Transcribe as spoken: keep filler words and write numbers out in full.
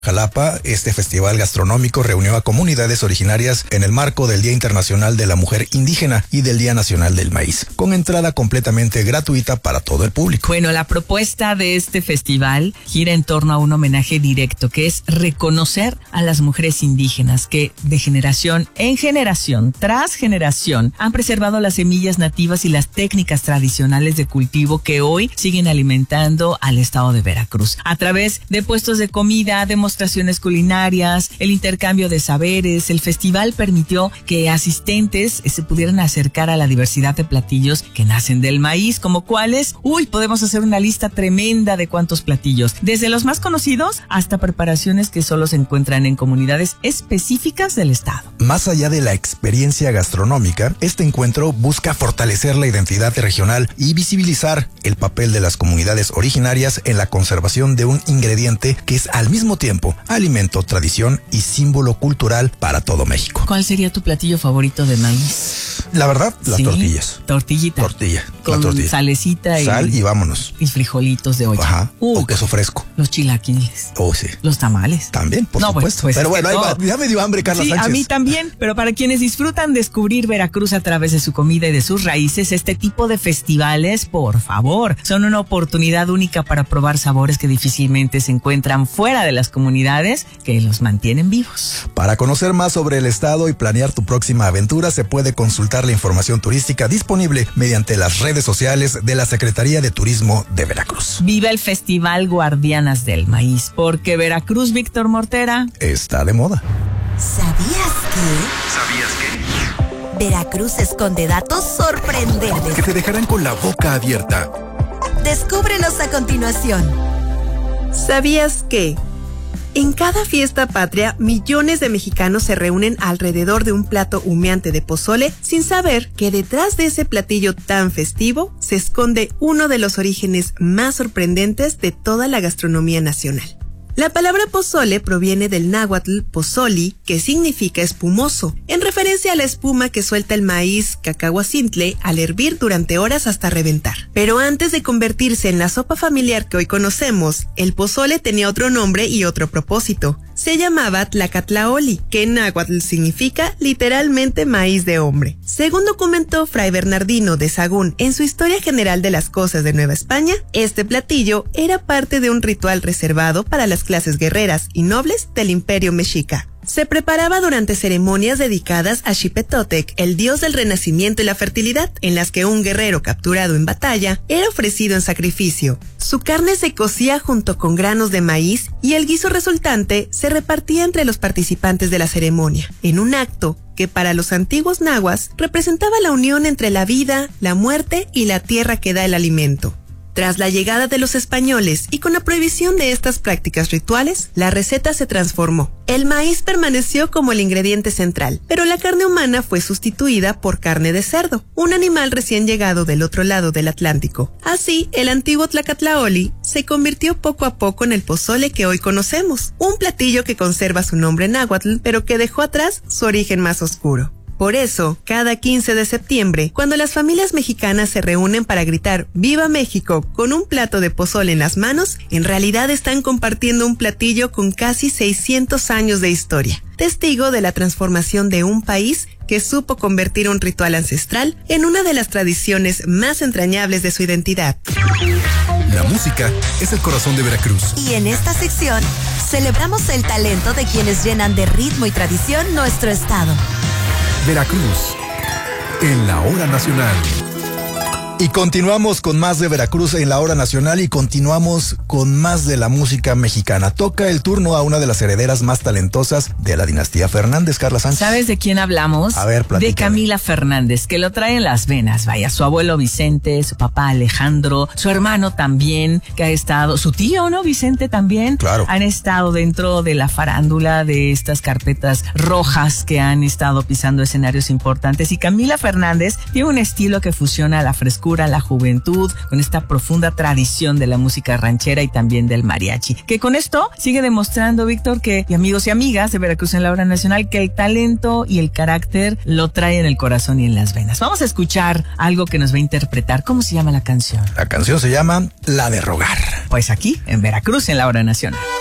Jalapa, este festival gastronómico reunió a comunidades originarias en el marco del Día Internacional de la Mujer Indígena y del Día Nacional del Maíz, con entrada completamente gratuita para todo el público. Bueno, la propuesta de este festival gira en torno a un homenaje directo, que es reconocer a las mujeres indígenas que de generación en generación, tras generación, han preservado las semillas nativas y las técnicas tradicionales de cultivo que hoy siguen alimentando al estado de Veracruz. A través de puestos de comida, demostraciones culinarias, el intercambio de saberes, el festival permitió que asistentes se pudieran acercar a la diversidad de platillos que nacen del maíz, como cuáles. Uy, podemos hacer una lista tremenda de cuántos platillos, desde los más conocidos hasta preparaciones que solo se encuentran en comunidades específicas del estado. Más allá de la experiencia gastronómica, este encuentro busca fortalecer la identidad regional y visibilizar el papel de las comunidades originarias en la conservación de un ingrediente que es al mismo tiempo alimento, tradición y símbolo cultural para todo México. ¿Cuál sería tu platillo favorito de maíz? La verdad, las sí, tortillas. Tortillita. Tortilla. Con la tortilla. salecita y... Sal y vámonos. Y frijolitos de olla. Ajá. Uh, o queso fresco. Los chilaquiles. Oh, sí. Los tamales. También, por no, supuesto. Pues, pues pero es bueno, ahí va. Ya me dio hambre, Carla sí, Sánchez. A mí también, pero para quienes disfrutan descubrir Veracruz a través de su comida y de sus raíces, este tipo de festivales, por favor, son una oportunidad única para probar sabores que difícilmente se encuentran fuera de las comunidades que los mantienen vivos. Para conocer más sobre el estado y planear tu próxima aventura, se puede consultar la información turística disponible mediante las redes sociales de la Secretaría de Turismo de Veracruz. Viva el Festival Guardianas del Maíz, porque Veracruz, Víctor Mortera, está de moda. ¿Sabías que? ¿Sabías que? Veracruz esconde datos sorprendentes Que te dejarán con la boca abierta. Descúbrelos a continuación. ¿Sabías que? En cada fiesta patria, millones de mexicanos se reúnen alrededor de un plato humeante de pozole sin saber que detrás de ese platillo tan festivo se esconde uno de los orígenes más sorprendentes de toda la gastronomía nacional. La palabra pozole proviene del náhuatl pozoli, que significa espumoso, en referencia a la espuma que suelta el maíz cacahuacintle al hervir durante horas hasta reventar. Pero antes de convertirse en la sopa familiar que hoy conocemos, el pozole tenía otro nombre y otro propósito. Se llamaba tlacatlaoli, que en náhuatl significa literalmente maíz de hombre. Según documentó Fray Bernardino de Sahagún en su Historia General de las Cosas de Nueva España, este platillo era parte de un ritual reservado para las clases guerreras y nobles del Imperio Mexica. Se preparaba durante ceremonias dedicadas a Xipetotec, el dios del renacimiento y la fertilidad, en las que un guerrero capturado en batalla era ofrecido en sacrificio. Su carne se cocía junto con granos de maíz y el guiso resultante se repartía entre los participantes de la ceremonia, en un acto que para los antiguos nahuas representaba la unión entre la vida, la muerte y la tierra que da el alimento. Tras la llegada de los españoles y con la prohibición de estas prácticas rituales, la receta se transformó. El maíz permaneció como el ingrediente central, pero la carne humana fue sustituida por carne de cerdo, un animal recién llegado del otro lado del Atlántico. Así, el antiguo tlacatlaoli se convirtió poco a poco en el pozole que hoy conocemos, un platillo que conserva su nombre náhuatl, pero que dejó atrás su origen más oscuro. Por eso, cada quince de septiembre, cuando las familias mexicanas se reúnen para gritar ¡Viva México! Con un plato de pozole en las manos, en realidad están compartiendo un platillo con casi seiscientos años de historia, testigo de la transformación de un país que supo convertir un ritual ancestral en una de las tradiciones más entrañables de su identidad. La música es el corazón de Veracruz. Y en esta sección, celebramos el talento de quienes llenan de ritmo y tradición nuestro estado. Veracruz, en la hora nacional. Y continuamos con más de Veracruz en la hora nacional y continuamos con más de la música mexicana. Toca el turno a una de las herederas más talentosas de la dinastía Fernández, Carla Sánchez. ¿Sabes de quién hablamos? A ver, platícame. De Camila Fernández, que lo trae en las venas. Vaya, su abuelo Vicente, su papá Alejandro, su hermano también, que ha estado, su tío, ¿no? Vicente también. Claro. Han estado dentro de la farándula de estas carpetas rojas que han estado pisando escenarios importantes. Y Camila Fernández tiene un estilo que fusiona la frescura, la juventud, con esta profunda tradición de la música ranchera y también del mariachi. Que con esto sigue demostrando, Víctor, que, y amigos y amigas de Veracruz en la hora nacional, que el talento y el carácter lo trae en el corazón y en las venas. Vamos a escuchar algo que nos va a interpretar. ¿Cómo se llama la canción? La canción se llama La de Rogar. Pues aquí, en Veracruz en la hora nacional.